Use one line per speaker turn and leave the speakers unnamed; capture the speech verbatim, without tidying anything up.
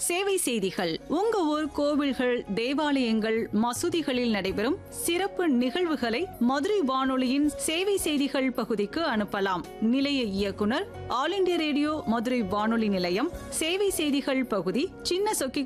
சேவை செய்திகள். உங்க ஊர் கோவில்கள், தேவாலயங்கள், மசூதிகளில் நடைபெறும் சிறப்பு நிகழ்வுகளை மதுரை வானொலியின் சேவை செய்திகள் பகுதிக்கு அனுப்பலாம். நிலைய இயக்குனர், ஆல் இண்டியா ரேடியோ மதுரை வானொலி நிலையம், சேவை செய்திகள் பகுதி, சின்ன சொக்கி